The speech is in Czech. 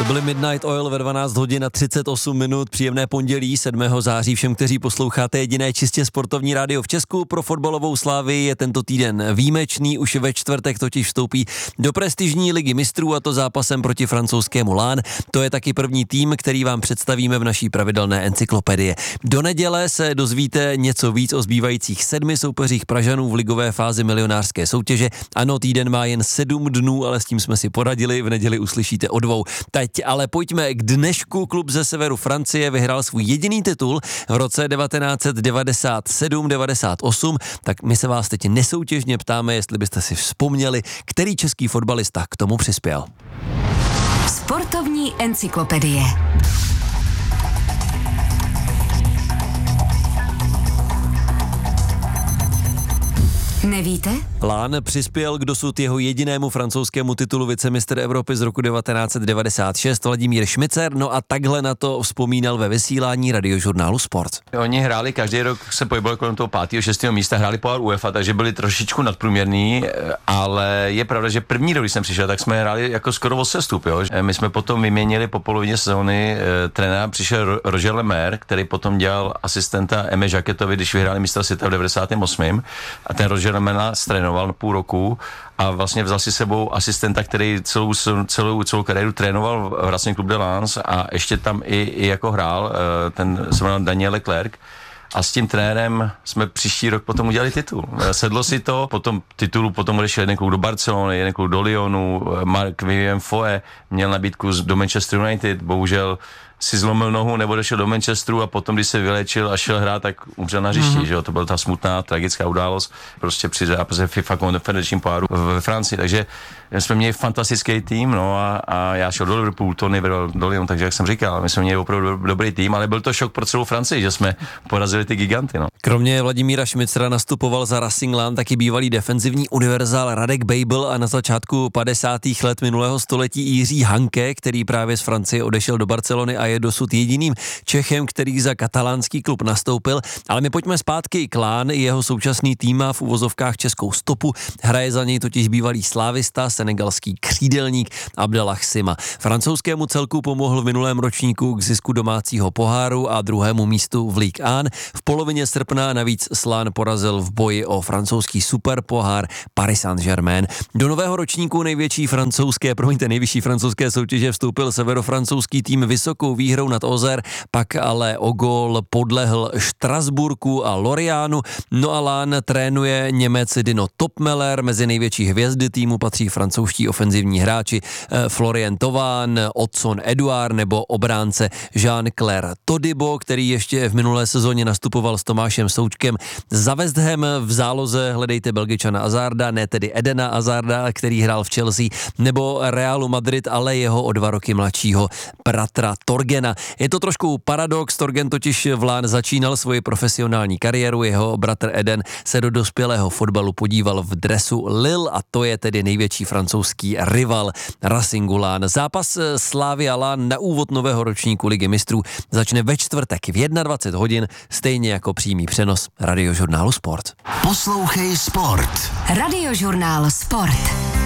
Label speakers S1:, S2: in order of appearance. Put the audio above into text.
S1: To byly Midnight Oil ve 12 hodin a 38 minut. Příjemné pondělí 7. září všem, kteří posloucháte jediné čistě sportovní rádio v Česku. Pro fotbalovou Slávii je tento týden výjimečný, už ve čtvrtek totiž vstoupí do prestižní ligy mistrů, a to zápasem proti francouzskému Lán. To je taky první tým, který vám představíme v naší pravidelné encyklopedii. Do neděle se dozvíte něco víc o zbývajících 7 soupeřích Pražanů v ligové fázi milionářské soutěže. Ano, týden má jen 7 dnů, ale s tím jsme si poradili, v neděli uslyšíte o 2. Teď ale pojďme k dnešku. Klub ze severu Francie vyhrál svůj jediný titul v roce 1997-98, tak my se vás teď nesoutěžně ptáme, jestli byste si vzpomněli, který český fotbalista k tomu přispěl.
S2: Sportovní encyklopedie. Nevíte?
S1: Lán přispěl k dosud jeho jedinému francouzskému titulu vicemistr Evropy z roku 1996 Vladimír Šmicer, no a takhle na to vzpomínal ve vysílání radiožurnálu Sport.
S3: Oni hráli každý rok, se pohybovali kolem toho 5. 6. místa, hráli pohár UEFA, takže byli trošičku nadprůměrný, ale je pravda, že první rok, když jsem přišel, tak jsme hráli jako skoro o sestup, jo. My jsme potom vyměnili po polovině sezóny trenéra, přišel Roger Lemaire, který potom dělal asistenta Eme Jacquetovi, když vyhráli mistra světa v 98. A ten Roger Lemaire trénoval na půl roku a vlastně vzal si sebou asistenta, který celou kariéru trénoval v Racing Club de Lens a ještě tam i jako hrál, ten se jmenoval Daniel Leclerc. A s tím trenérem jsme příští rok potom udělali titul. Sedlo si to, potom titulu, potom odešel jeden klub do Barcelony, jeden klub do Lyonu, Marc-Vivien Foé měl nabídku do Manchester United, bohužel si zlomil nohu nebo došel do Manchesteru a potom, když se vylečil a šel hrát, tak umřel na hřišti, že jo, to byla ta smutná, tragická událost, prostě při zápase FIFA konfederačním poháru ve Francii, takže jsme měli fantastický tým, no a já šel do Liverpoolu, Tony do Lyonu, takže jak jsem říkal, my jsme měli opravdu dobrý tým, ale byl to šok pro celou Francii, že jsme porazili ty giganty, no.
S1: Kromě Vladimíra Šmicera nastupoval za Racing Lán taky bývalý defenzivní univerzál Radek Bejbl a na začátku 50. let minulého století Jiří Hanke, který právě z Francie odešel do Barcelony a je dosud jediným Čechem, který za katalánský klub nastoupil. Ale my pojďme zpátky k Lán, jeho současný tým má v uvozovkách českou stopu, hraje za něj totiž bývalý slávista, senegalský křídelník Abdellah Sima. Francouzskému celku pomohl v minulém ročníku k zisku domácího poháru a druhému místu v Ligue 1. V polovině srpna navíc Lán porazil v boji o francouzský superpohár Paris Saint-Germain. Do nového ročníku nejvyšší francouzské soutěže vstoupil severofrancouzský tým vysokou výhrou nad Ozer, pak ale o gól podlehl Štrasburku a Lorianu. No a Lán trénuje Němec Dino Topmeller, mezi největší hvězdy týmu patří francouzští ofenzivní hráči Florian Thauvin, Odson Edouard nebo obránce Jean-Claire Todibo, který ještě v minulé sezóně nastupoval s Tomášem Součkem. Za West Ham v záloze hledejte Belgičana Hazarda, ne tedy Edena Hazarda, který hrál v Chelsea, nebo Realu Madrid, ale jeho o 2 roky mladšího bratra Torgena. Je to trošku paradox, Torgen totiž v Lán začínal svoji profesionální kariéru, jeho bratr Eden se do dospělého fotbalu podíval v dresu Lille a to je tedy největší francouzský rival Racingu Lán. Zápas Slavia Lán na úvod nového ročníku Ligy mistrů začne ve čtvrtek v 21 hodin, stejně jako přímý přenos radiožurnálu Sport.
S2: Poslouchej Sport. Radiožurnál Sport.